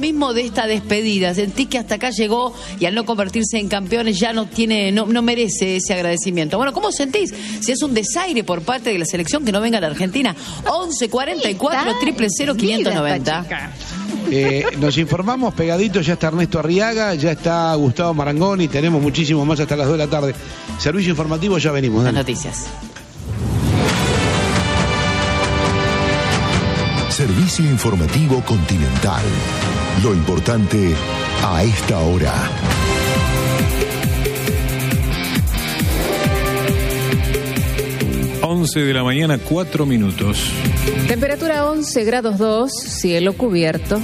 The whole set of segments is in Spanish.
mismo de esta despedida? ¿Sentís que hasta acá llegó y al no convertirse en campeones ya no merece ese agradecimiento? Bueno, ¿cómo sentís? Si es un desaire por parte de la selección que no venga a la Argentina. 11 44 000 590. Nos informamos pegaditos, ya está Ernesto Arriaga, ya está Gustavo Marangoni, tenemos muchísimo más hasta las 2 de la tarde. Servicio informativo, ya venimos. Las noticias. Servicio informativo Continental. Lo importante a esta hora. 11 de la mañana, 4 minutos. Temperatura 11 grados 2, cielo cubierto.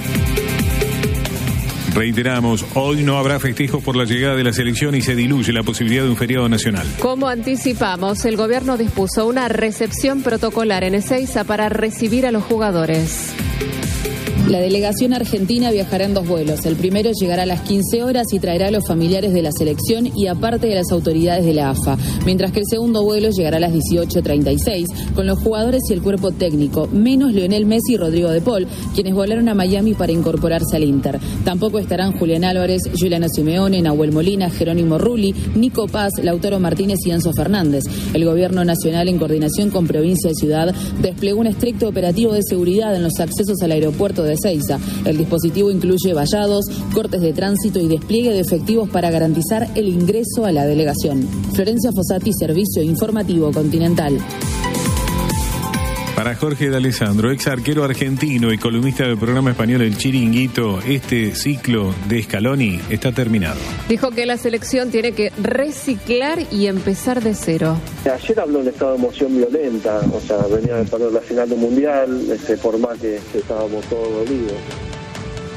Reiteramos, hoy no habrá festejos por la llegada de la selección y se diluye la posibilidad de un feriado nacional. Como anticipamos, el gobierno dispuso una recepción protocolar en Ezeiza para recibir a los jugadores. La delegación argentina viajará en 2 vuelos. El primero llegará a las 15 horas y traerá a los familiares de la selección y aparte de las autoridades de la AFA, mientras que el segundo vuelo llegará a las 18:36 con los jugadores y el cuerpo técnico, menos Lionel Messi y Rodrigo de Paul, quienes volaron a Miami para incorporarse al Inter. Tampoco estarán Julián Álvarez, Giuliano Simeone, Nahuel Molina, Jerónimo Rulli, Nico Paz, Lautaro Martínez y Enzo Fernández. El gobierno nacional, en coordinación con provincia y ciudad, desplegó un estricto operativo de seguridad en los accesos al aeropuerto de Ezeiza. El dispositivo incluye vallados, cortes de tránsito y despliegue de efectivos para garantizar el ingreso a la delegación. Florencia Fossati, Servicio Informativo Continental. Para Jorge D'Alessandro, ex arquero argentino y columnista del programa español El Chiringuito, este ciclo de Scaloni está terminado. Dijo que la selección tiene que reciclar y empezar de cero. Ayer habló de estado de emoción violenta, o sea, venía de perder la final del Mundial, por más que estábamos todos dolidos.